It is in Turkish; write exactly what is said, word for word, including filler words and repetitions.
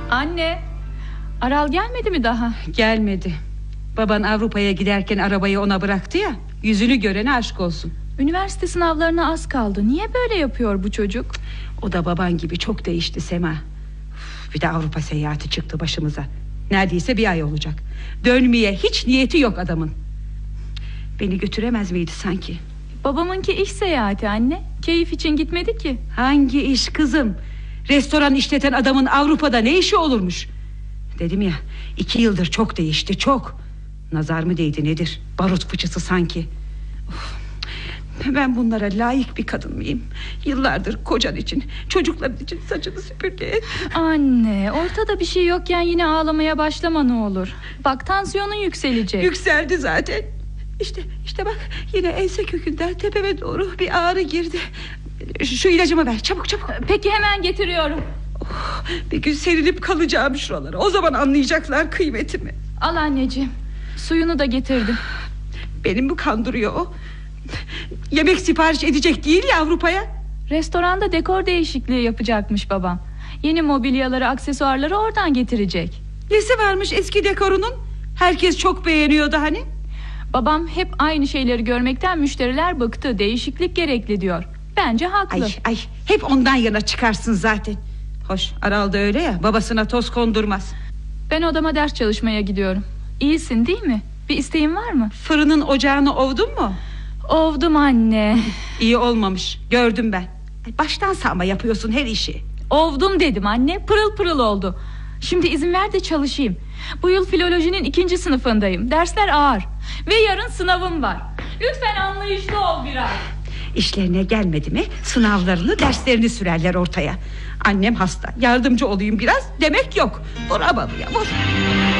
Anne, Aral gelmedi mi daha? Gelmedi. Baban Avrupa'ya giderken arabayı ona bıraktı ya. Yüzünü görene aşk olsun. Üniversite sınavlarına az kaldı. Niye böyle yapıyor bu çocuk? O da baban gibi çok değişti Sema. Bir de Avrupa seyahati çıktı başımıza. Neredeyse bir ay olacak. Dönmeye hiç niyeti yok adamın. Beni götüremez miydi sanki? Babamınki iş seyahati anne. Keyif için gitmedi ki. Hangi iş kızım? Restoran işleten adamın Avrupa'da ne işi olurmuş? Dedim ya, iki yıldır çok değişti, çok. Nazar mı değdi nedir? Barut fıçısı sanki. Of. Ben bunlara layık bir kadın mıyım? Yıllardır kocan için, çocukların için saçını süpürge et. Anne, ortada bir şey yokken yine ağlamaya başlama ne olur. Bak, tansiyonun yükselecek. Yükseldi zaten. İşte işte bak, yine ense kökünden tepeme doğru bir ağrı girdi. Şu ilacımı ver çabuk çabuk. Peki, hemen getiriyorum. Oh, bir gün serilip kalacağım şuralara. O zaman anlayacaklar kıymetimi. Al anneciğim, suyunu da getirdim. Beni mi kandırıyor o? Yemek sipariş edecek değil ya Avrupa'ya. Restoranda dekor değişikliği yapacakmış babam. Yeni mobilyaları, aksesuarları oradan getirecek. Nesi varmış eski dekorunun? Herkes çok beğeniyordu hani. Babam hep aynı şeyleri görmekten müşteriler bıktı, değişiklik gerekli diyor. Bence haklı. Ay ay, hep ondan yana çıkarsın zaten. Hoş, Aral da öyle ya, babasına toz kondurmaz. Ben odama ders çalışmaya gidiyorum. İyisin değil mi? Bir isteğin var mı? Fırının ocağını ovdun mu? Ovdum anne. İyi olmamış, gördüm ben. Baştan sağma yapıyorsun her işi. Ovdum dedim anne, pırıl pırıl oldu. Şimdi izin ver de çalışayım. Bu yıl filolojinin ikinci sınıfındayım. Dersler ağır. Ve yarın sınavım var. Lütfen anlayışlı ol biraz. İşlerine gelmedi mi sınavlarını, derslerini sürerler ortaya. Annem hasta, yardımcı olayım biraz demek yok. Vur abalıya vur.